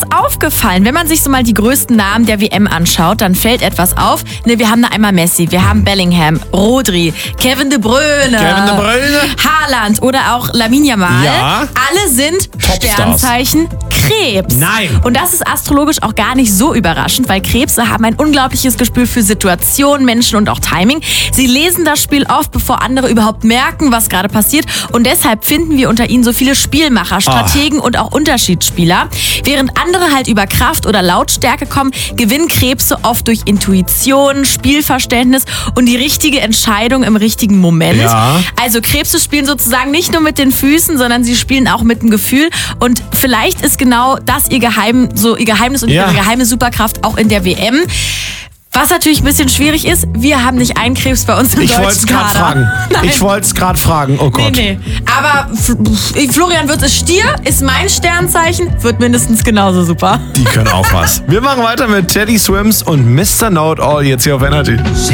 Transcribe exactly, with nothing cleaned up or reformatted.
etwas aufgefallen? Wenn man sich so mal die größten Namen der W M anschaut, dann fällt etwas auf. Ne, wir haben da einmal Messi, wir haben Bellingham, Rodri, Kevin De Bruyne, Kevin De Bruyne, Haaland oder auch Lamine Yamal. Ja. Alle sind Topstars. Sternzeichen Krebs. Nein. Und das ist astrologisch auch gar nicht so überraschend, weil Krebse haben ein unglaubliches Gespür für Situationen, Menschen und auch Timing. Sie lesen das Spiel oft, bevor andere überhaupt merken, was gerade passiert. Und deshalb finden wir unter ihnen so viele Spielmacher, Strategen Ach. und auch Unterschiedsspieler. Während andere halt über Kraft oder Lautstärke kommen, gewinnen Krebse oft durch Intuition, Spielverständnis und die richtige Entscheidung im richtigen Moment. Ja. Also Krebse spielen sozusagen nicht nur mit den Füßen, sondern sie spielen auch mit dem Gefühl. Und vielleicht ist genau das ihr Geheim, so ihr Geheimnis und Ja. ihre geheime Superkraft auch in der W M. Was natürlich ein bisschen schwierig ist, wir haben nicht einen Krebs bei uns im Ich wollte es deutschen gerade Kader. fragen. Nein. Ich wollte es gerade fragen. Oh Gott. Nee, nee. Aber F- Florian Wirtz ist Stier, ist mein Sternzeichen, wird mindestens genauso super. Die können auch was. Wir machen weiter mit Teddy Swims und Mister Know It All jetzt hier auf Energy.